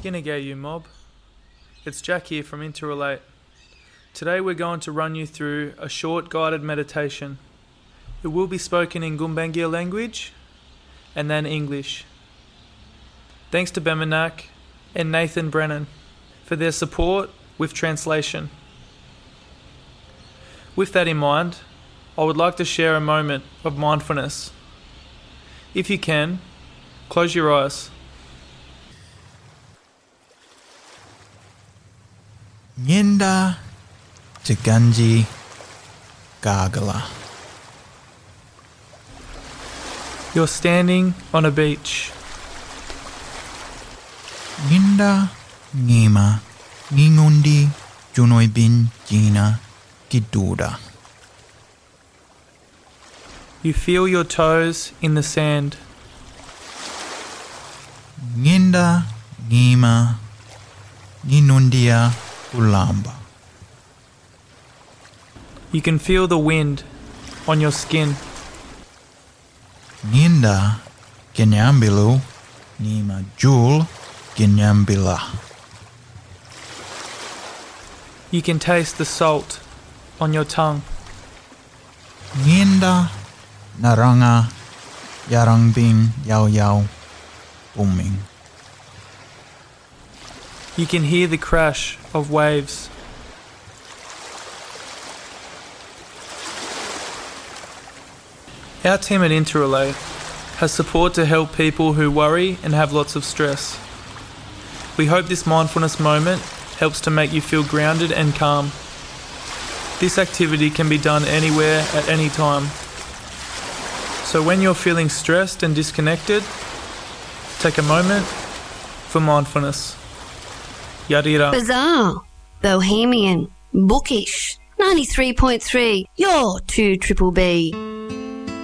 G'day you mob. It's Jack here from Interrelate. Today we're going to run you through a short guided meditation. It will be spoken in Gumbaynggirr language and then English. Thanks to Bemenak and Nathan Brennan for their support with translation. With that in mind, I would like to share a moment of mindfulness. If you can, close your eyes. Nyenda Chiganji Gagala. You're standing on a beach. Nyenda Ngima Ningundi Junoibin Jina Kiduda. You feel your toes in the sand. Nyenda Ngima Ninundia Ulamba. You can feel the wind on your skin. Nyenda Kenyambilu Nima Jul Kenyambila. You can taste the salt on your tongue. Nyenda Naranga Yarangbin Yao Yao Booming. You can hear the crash of waves. Our team at Interrelate has support to help people who worry and have lots of stress. We hope this mindfulness moment helps to make you feel grounded and calm. This activity can be done anywhere at any time. So when you're feeling stressed and disconnected, take a moment for mindfulness. Yarira. Bizarre, bohemian, bookish, 93.3, your 2BBB.